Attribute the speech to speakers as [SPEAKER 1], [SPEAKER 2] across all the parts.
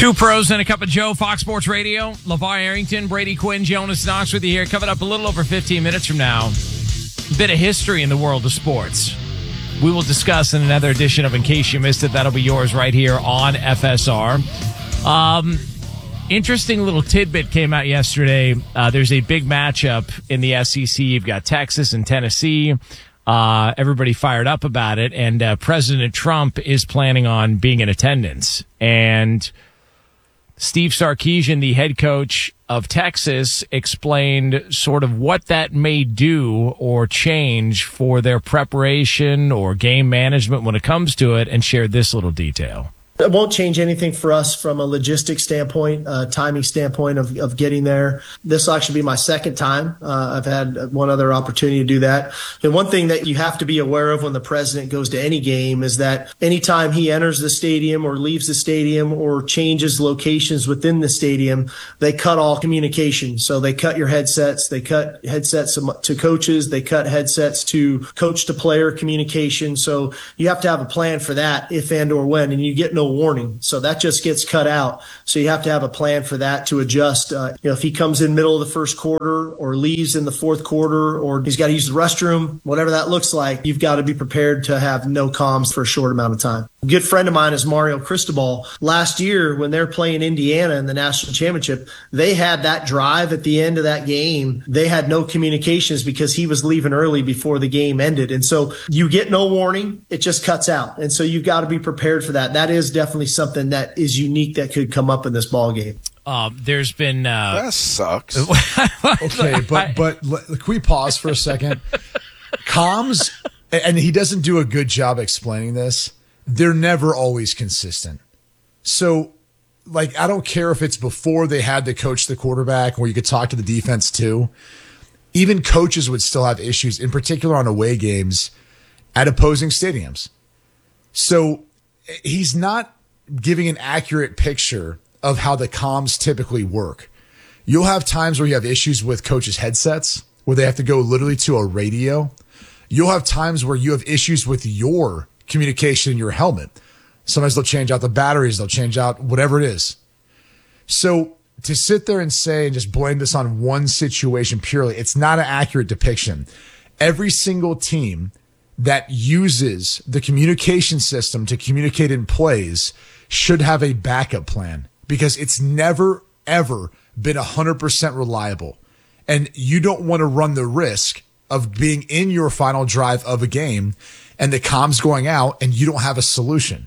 [SPEAKER 1] Two pros and a cup of Joe, Fox Sports Radio. LeVar Arrington, Brady Quinn, Jonas Knox with you here. Coming up a little over 15 minutes from now. A bit of history in the world of sports. We will discuss in another edition of In Case You Missed It. That'll be yours right here on FSR. Interesting little tidbit came out yesterday. There's a big matchup in the SEC. You've got Texas and Tennessee. Everybody fired up about it. And President Trump is planning on being in attendance. And Steve Sarkisian, the head coach of Texas, explained sort of what that may do or change for their preparation or game management when it comes to it, and shared this little detail.
[SPEAKER 2] It won't change anything for us from a logistics standpoint, timing standpoint of getting there. This will actually be my second time. I've had one other opportunity to do that. And one thing that you have to be aware of when the president goes to any game is that anytime he enters the stadium or leaves the stadium or changes locations within the stadium, they cut all communication. So they cut your headsets, they cut headsets to coaches, they cut headsets to coach to player communication. So you have to have a plan for that if and or when, and you get no warning. So that just gets cut out. So you have to have a plan for that to adjust. If he comes in middle of the first quarter or leaves in the fourth quarter, or he's got to use the restroom, whatever that looks like, you've got to be prepared to have no comms for a short amount of time. A good friend of mine is Mario Cristobal. Last year, when they're playing Indiana in the national championship, they had that drive at the end of that game. They had no communications because he was leaving early before the game ended. And so you get no warning. It just cuts out. And so you've got to be prepared for that. That is definitely something that is unique that could come up in this ball game.
[SPEAKER 1] There's been
[SPEAKER 3] that sucks.
[SPEAKER 4] Okay, but can we pause for a second? Comms, and he doesn't do a good job explaining this. They're never always consistent. So, like, I don't care if it's before they had to coach the quarterback, or you could talk to the defense too. Even coaches would still have issues, in particular on away games at opposing stadiums. So he's not giving an accurate picture of how the comms typically work. You'll have times where you have issues with coaches' headsets, where they have to go literally to a radio. You'll have times where you have issues with your communication in your helmet. Sometimes they'll change out the batteries, they'll change out whatever it is. So to sit there and say and just blame this on one situation purely, it's not an accurate depiction. Every single team that uses the communication system to communicate in plays should have a backup plan, because it's never, ever been 100% reliable. And you don't want to run the risk of being in your final drive of a game and the comms going out and you don't have a solution.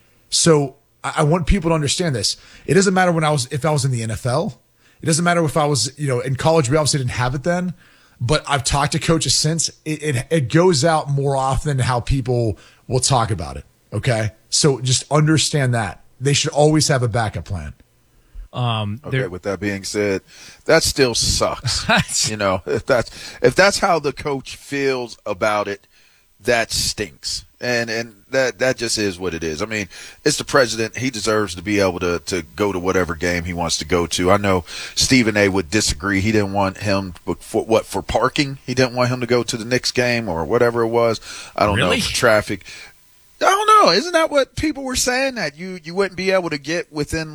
[SPEAKER 4] So I want people to understand this. It doesn't matter if I was in the NFL. It doesn't matter if I was, in college. We obviously didn't have it then, but I've talked to coaches since. It goes out more often than how people will talk about it. Okay. So just understand that they should always have a backup plan.
[SPEAKER 3] Okay. With that being said, that still sucks. If that's how the coach feels about it, that stinks. And that just is what it is. I mean, it's the president. He deserves to be able to go to whatever game he wants to go to. I know Stephen A. would disagree. He didn't want him for parking. He didn't want him to go to the Knicks game or whatever it was. I don't know, for traffic. I don't know. Isn't that what people were saying, that you wouldn't be able to get within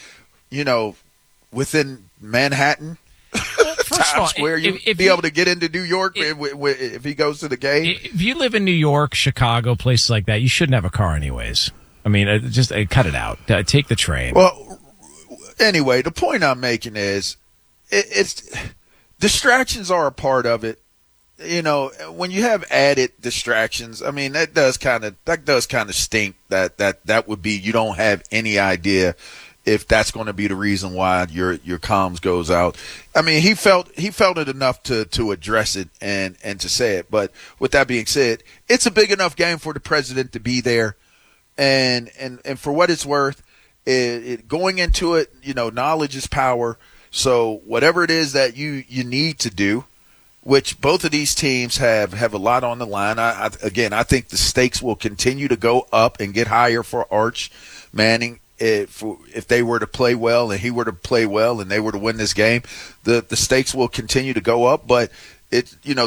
[SPEAKER 3] within Manhattan?
[SPEAKER 1] Well, first of all,
[SPEAKER 3] Square, you'd be able to get into New York if he goes to the game.
[SPEAKER 1] If you live in New York, Chicago, places like that, you shouldn't have a car anyways. I mean, just cut it out. Take the train.
[SPEAKER 3] Well, anyway, the point I'm making is it's distractions are a part of it. When you have added distractions, I mean, that does kind of stink. That would be, you don't have any idea if that's going to be the reason why your comms goes out. I mean, he felt it enough to address it and to say it. But with that being said, it's a big enough game for the president to be there. And for what it's worth, going into it, knowledge is power. So whatever it is that you need to do, which both of these teams have a lot on the line. I think the stakes will continue to go up and get higher for Arch Manning. If they were to play well and he were to play well and they were to win this game, the stakes will continue to go up. But the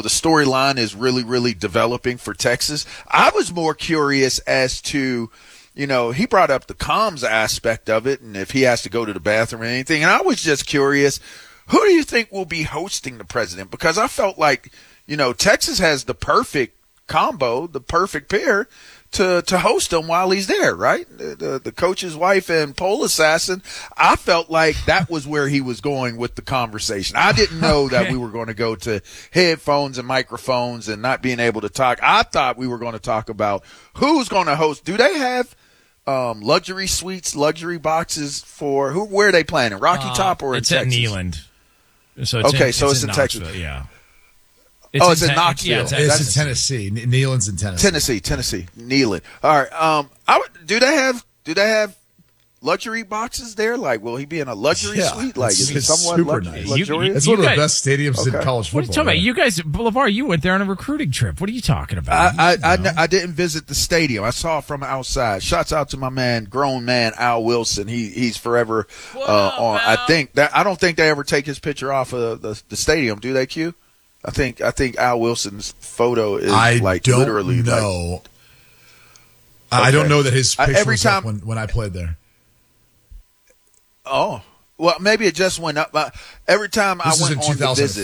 [SPEAKER 3] storyline is really, really developing for Texas. I was more curious as to, he brought up the comms aspect of it and if he has to go to the bathroom or anything. And I was just curious, who do you think will be hosting the president? Because I felt like, Texas has the perfect combo, the perfect pair to host him while he's there, right? The coach's wife and pole assassin. I felt like that was where he was going with the conversation. I didn't know that we were going to go to headphones and microphones and not being able to talk. I thought we were going to talk about who's going to host. Do they have luxury suites, luxury boxes for where are they playing? In Rocky Top or in Texas?
[SPEAKER 1] It's at Neyland. So
[SPEAKER 3] it's in Texas.
[SPEAKER 1] Yeah.
[SPEAKER 3] It's in Knoxville.
[SPEAKER 4] It's in Tennessee. Neyland's in Tennessee.
[SPEAKER 3] Tennessee. Neyland. All right. Do they have luxury boxes there? Like, will he be in a luxury suite? Like, is it somewhat
[SPEAKER 4] super nice.
[SPEAKER 3] luxurious?
[SPEAKER 4] It's one of the best stadiums in college football.
[SPEAKER 1] What are you talking about? You guys, LeVar, you went there on a recruiting trip. What are you talking about?
[SPEAKER 3] I didn't visit the stadium. I saw it from outside. Shouts out to my man, grown man Al Wilson. He's forever on. I don't think they ever take his picture off of the stadium. Do they, Q? I think Al Wilson's photo is literally.
[SPEAKER 4] Know. I don't know that his picture was up when I played there.
[SPEAKER 3] Oh, well, maybe it just went up. Every time I went on to visit,